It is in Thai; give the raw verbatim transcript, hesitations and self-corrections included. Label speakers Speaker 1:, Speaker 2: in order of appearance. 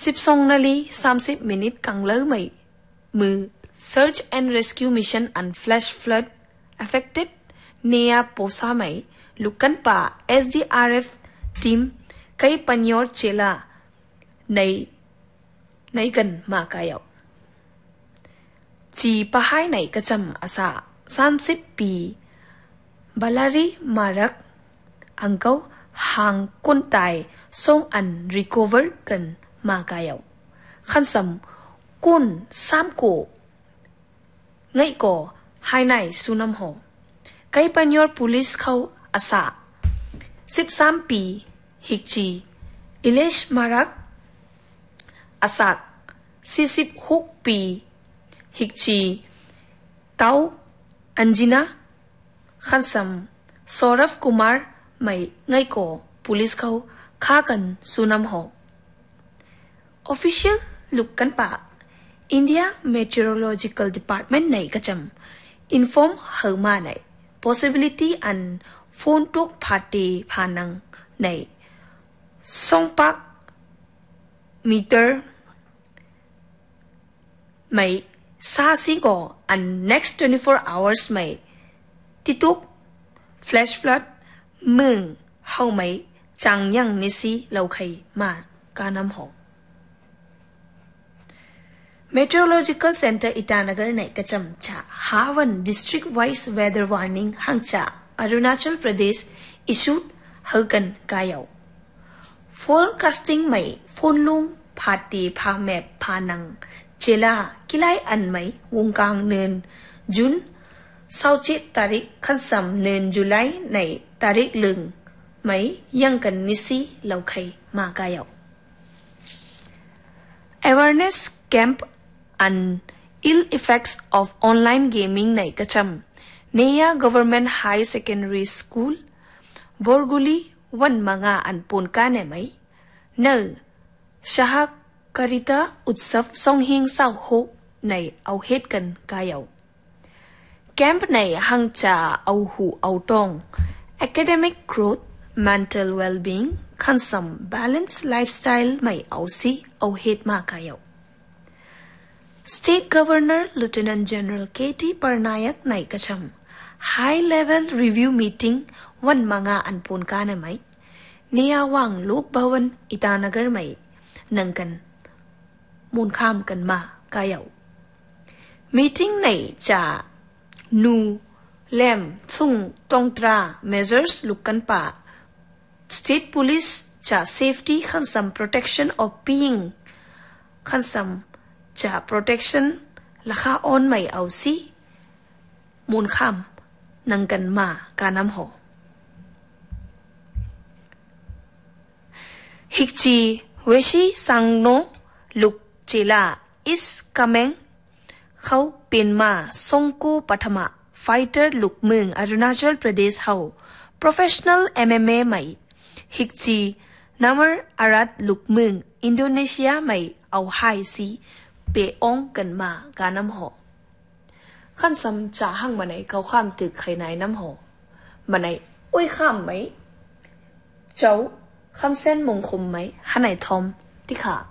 Speaker 1: สิบสองนาฬิกาสามสิบมินิทกังเล่ไหมมือ Search and Rescue Mission and Flash Flood Affected เนียโปซาไหมลุกกันป่า เอส ดี อาร์ เอฟ ทีมไกปัญญ์เจล่าในในกันมากายาวจีปะให้ในกระจำอาสาสามสิบปีบาลารีมารักอังเกาหางกุนไตส่งอันรีคอเวอร์กันมากายาวขันสำกุนสามโกไงก็ให้ในสุนัมหอไกปัญญ์ police เขาอาสาสิบสามปีฮิกจีอิเลชมารักอาสาสี่สิบหกปีฮิกจีเต้าอันจินาขันซัมสอรฟกุมารไม่ไงก็ police เขาฆ่ากันสุนัมหอ official ลุกกันป่า India Meteorological Department ในกระจำ inform เฮอมาใน possibility อันโฟนทุกพาร์ตี้พานังในสองปักมิเตอร์ไม่ซาซิโกอัน next twenty-four hours ไม่ติตุก flash flood มึงเฮาไม่จังยังนิสิเราใครมาการนำหอ Meteorological Center อิตานกรในกระจำจะฮาวัน district wise weather warning หังจะอรุณาชลประเทศ issued เฮกันกายาว forecasting ไม่ฝนลุงพาตีพาแมบพานังเจล่ากิไลอันไม่วงกลางเนินจุนเสาร์เจ็ดตาริกขันสามเนินจุไลในตาริกลึงไม่ยังกันนิสิเหล่าใครมากายาว awareness camp and ill effects of online gaming ในกระจำเนีย government high secondary school บอร์กุลีวันมังอาอันปนกันไหมเนอชาฮักการิตาอุตสาหส่งหิงเศร้าหกในเอาเหตุกันกายาวแคมป์ในหังจ่าเอาหูเอาตอง academic growth mental well-being ขันซัม balance lifestyle ไม่เอาสิเอาเหตุมากายาว State Governor Lieutenant General เค ที Parnayak ในกระชำ High Level Review Meeting วันมังอาอันปนกันไหมเนียวังลูกบวันอิตานกรไหมนังกันมูลข้ามกันมากายาวมีติ้งในจะนูแลมซุงตองตรา measures ลุกกันป่า state police จะ safety ขันซัม protection of being ขันซัมจะ protection ราคาออนไม่เอาสิมูลข้ามนังกันมาการนำหอฮิกจีเวชีสังโนลุกเจล่า is coming เขาเป็นมาส่งกู้ปัทมาไฟเตอร์ลุกเมืองอรุณาชลประเทศเขา professional เอ็ม เอ็ม เอ ใหม่ฮิกจีนามร์อารัดลุกเมืองอินโดนีเซียใหม่เอาไฮซีเปองกันมาการน้ำหอขั้นซ้ำจะหั่งมาไหนเขาข้ามตึกใครไหนน้ำหอมาไหนอุ้ยข้ามไหมเจ้าคำเส้นมงคลไหมฮันไหนทอมที่ขา